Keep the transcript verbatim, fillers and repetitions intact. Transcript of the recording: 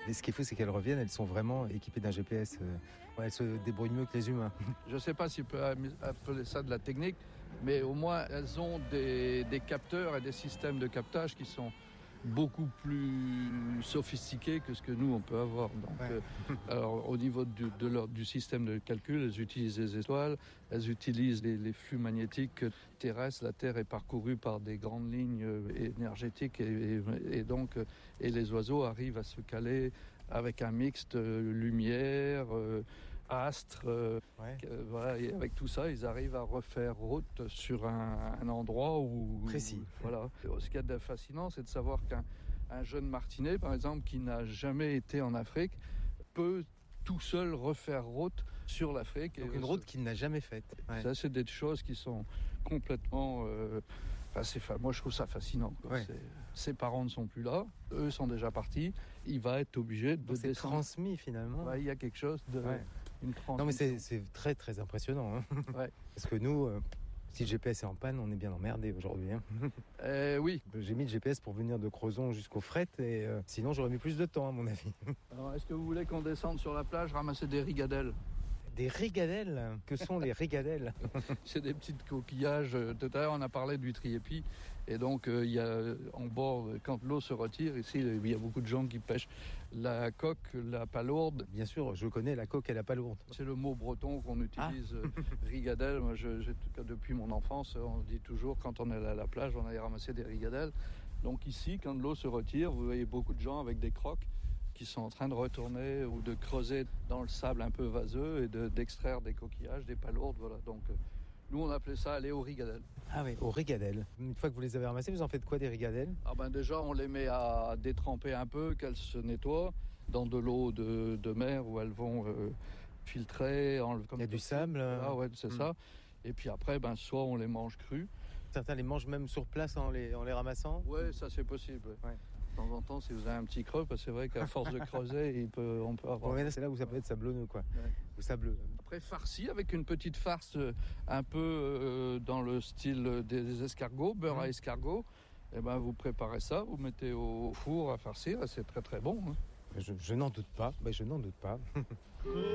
Et ce qui est fou, c'est qu'elles reviennent, elles sont vraiment équipées d'un G P S. Ouais, elles se débrouillent mieux que les humains. Je ne sais pas si on peut appeler ça de la technique, mais au moins elles ont des, des capteurs et des systèmes de captage qui sont beaucoup plus sophistiqués que ce que nous on peut avoir. Donc, ouais. euh, alors au niveau du, de leur, du système de calcul, elles utilisent les étoiles, elles utilisent les, les flux magnétiques terrestres. La Terre est parcourue par des grandes lignes énergétiques et, et, et donc et les oiseaux arrivent à se caler avec un mixte euh, lumière, euh, astres. Euh, ouais. euh, voilà, et avec tout ça, ils arrivent à refaire route sur un, un endroit où précis. Où, voilà. Ce qu'il y a de fascinant, c'est de savoir qu'un un jeune martinet, par exemple, qui n'a jamais été en Afrique, peut tout seul refaire route sur l'Afrique. Donc et une route qu'il n'a jamais faite. Ouais. Ça, c'est des choses qui sont complètement... Euh, enfin, c'est fa... Moi, je trouve ça fascinant. Quoi. Ouais. C'est... Ses parents ne sont plus là. Eux sont déjà partis. Il va être obligé de Donc c'est descendre. transmis, finalement. Ouais, il y a quelque chose de... Ouais. Une transmission. Non, mais c'est, c'est très, très impressionnant. Hein. Ouais. Parce que nous... Euh... Si le G P S est en panne, on est bien emmerdé aujourd'hui. Hein. Euh, oui. J'ai mis le G P S pour venir de Crozon jusqu'au fret et euh, sinon j'aurais mis plus de temps à mon avis. Alors, est-ce que vous voulez qu'on descende sur la plage ramasser des rigadelles ? Des rigadelles ? Que sont les rigadelles ? C'est des petites coquillages. Tout à l'heure, on a parlé du triépi. Et donc, euh, il y a en bord, quand l'eau se retire, ici, il y a beaucoup de gens qui pêchent la coque, la palourde. Bien sûr, je connais la coque et la palourde. C'est le mot breton qu'on utilise, ah. rigadelle. Moi, je, je, depuis mon enfance, on dit toujours, quand on est à la plage, on allait ramasser des rigadelles. Donc ici, quand l'eau se retire, vous voyez beaucoup de gens avec des crocs qui sont en train de retourner ou de creuser dans le sable un peu vaseux et de, d'extraire des coquillages, des palourdes. Voilà. Donc, euh, nous, on appelait ça aller aux rigadelles. Ah oui, aux rigadelles. Une fois que vous les avez ramassées, vous en faites quoi des rigadelles ? Ah ben déjà, on les met à détremper un peu, qu'elles se nettoient dans de l'eau de, de mer où elles vont euh, filtrer. Enlever, comme Il y a du sable. Ah ouais, c'est mmh. ça. Et puis après, ben, soit on les mange crus. Certains les mangent même sur place en les, en les ramassant ? Oui, ça c'est possible. Ouais. De temps en temps, si vous avez un petit creux, parce que c'est vrai qu'à force de creuser, il peut, on peut avoir... Ouais, là, c'est là où ça peut être sablonneux, quoi. Ouais. Ou sableux. Après, farci, avec une petite farce un peu euh, dans le style des escargots, beurre mmh. à escargot. Et ben, vous préparez ça, vous mettez au four à farcir, et c'est très très bon. Hein. Je, je n'en doute pas, ben, je n'en doute pas.